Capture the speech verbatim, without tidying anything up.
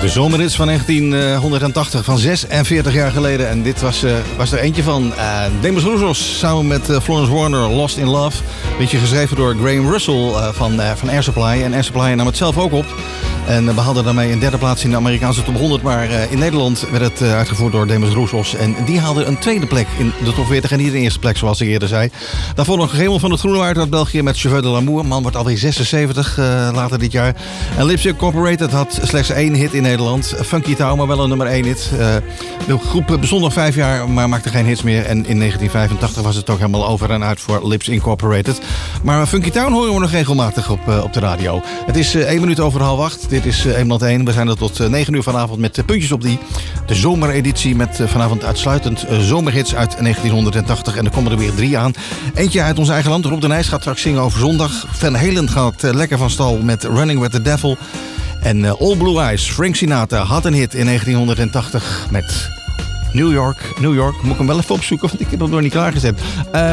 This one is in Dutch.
De zomerhits van negentienhonderdtachtig, van zesenveertig jaar geleden. En dit was, uh, was er eentje van. Uh, Demis Roussos samen met uh, Florence Warner, Lost in Love. Beetje geschreven door Graham Russell uh, van, uh, van Air Supply. En Air Supply nam het zelf ook op. En uh, we hadden daarmee een derde plaats in de Amerikaanse top honderd. Maar uh, in Nederland werd het uh, uitgevoerd door Demis Roussos. En die haalde een tweede plek in de top veertig. En niet de eerste plek, zoals ik eerder zei. Daarvoor nog Raymond van het Groenewaard uit België met Chauffeur de l'Amour. Man wordt alweer zesenzeventig uh, later dit jaar. En Lips Incorporated had slechts één hit in Nederland. Funky Town, maar wel een nummer één hit. Uh, de groep bestond nog vijf jaar, maar maakte geen hits meer. En in negentien vijfentachtig was het toch helemaal over en uit voor Lips Incorporated. Maar Funky Town horen we nog regelmatig op, uh, op de radio. Het is uh, één minuut over half acht. Dit is uh, één één. We zijn er tot uh, negen uur vanavond met uh, puntjes op die. De zomereditie met uh, vanavond uitsluitend uh, zomerhits uit negentienhonderdtachtig. En er komen er weer drie aan. Eentje uit ons eigen land. Rob de Nijs gaat straks zingen over zondag. Van Halen gaat uh, lekker van stal met Running with the Devil. En uh, All Blue Eyes, Frank Sinatra, had een hit in negentienhonderdtachtig met New York. New York, moet ik hem wel even opzoeken, want ik heb hem nog niet klaargezet. Uh,